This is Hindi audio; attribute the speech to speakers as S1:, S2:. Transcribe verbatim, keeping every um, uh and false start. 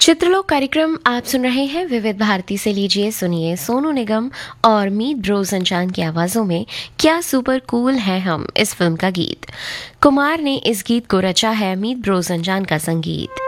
S1: चित्रलोक कार्यक्रम आप सुन रहे हैं विविध भारती से। लीजिए सुनिए सोनू निगम और मीत ब्रो संचान की आवाजों में क्या सुपर कूल है हम, इस फिल्म का गीत। कुमार ने इस गीत को रचा है, मीत ब्रो संचान का संगीत।